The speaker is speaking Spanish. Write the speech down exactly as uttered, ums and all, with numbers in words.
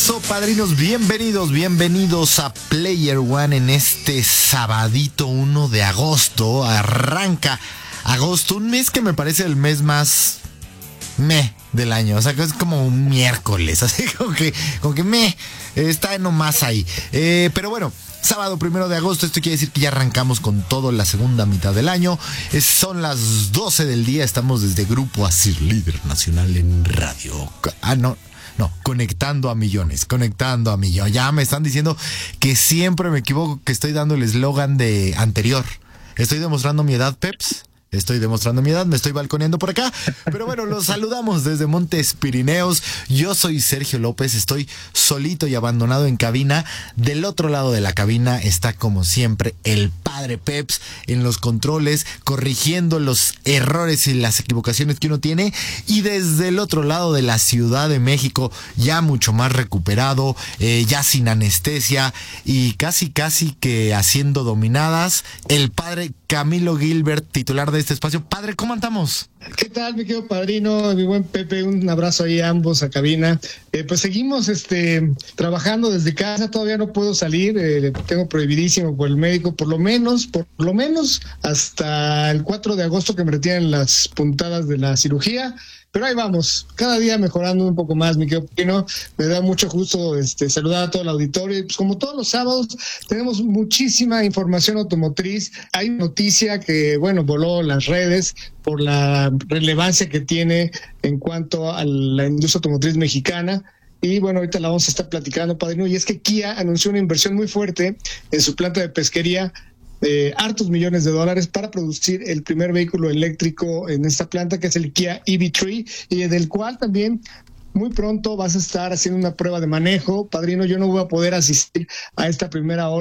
So, padrinos, bienvenidos, bienvenidos a Player One en este sabadito uno de agosto. Arranca agosto, un mes que me parece el mes más meh del año. O sea, que es como un miércoles, así como que, como que meh, está nomás ahí. Eh, pero bueno, sábado primero de agosto, esto quiere decir que ya arrancamos con todo la segunda mitad del año. Es, son las doce del día, estamos desde Grupo Asir, líder nacional en radio. Ah, no. No, conectando a millones, conectando a millones. Ya me están diciendo que siempre me equivoco, que estoy dando el eslogan de anterior. Estoy demostrando mi edad, Peps. Estoy demostrando mi edad, me estoy balconeando por acá. Pero bueno, los saludamos desde Montes Pirineos. Yo soy Sergio López, estoy solito y abandonado en cabina. Del otro lado de la cabina está, como siempre, el padre Peps en los controles, corrigiendo los errores y las equivocaciones que uno tiene. Y desde el otro lado de la Ciudad de México, ya mucho más recuperado, eh, ya sin anestesia y casi casi que haciendo dominadas, el padre Camilo Gilbert, titular de este espacio. Padre, ¿cómo andamos? ¿Qué tal, mi querido padrino, mi buen Pepe? Un abrazo ahí a ambos a cabina. Eh, pues seguimos este trabajando desde casa, todavía no puedo salir, eh, tengo prohibidísimo por el médico, por lo menos, por lo menos hasta el cuatro de agosto que me retiran las puntadas de la cirugía. Pero ahí vamos, cada día mejorando un poco más, mi querido Pino. Me da mucho gusto este, saludar a todo el auditorio. Y pues como todos los sábados, tenemos muchísima información automotriz. Hay noticia que, bueno, voló las redes por la relevancia que tiene en cuanto a la industria automotriz mexicana. Y bueno, ahorita la vamos a estar platicando, padrino. Y es que Kia anunció una inversión muy fuerte en su planta de pesquería, Eh, hartos millones de dólares para producir el primer vehículo eléctrico en esta planta, que es el Kia E V tres, y del cual también muy pronto vas a estar haciendo una prueba de manejo. Padrino, yo no voy a poder asistir a esta primera hora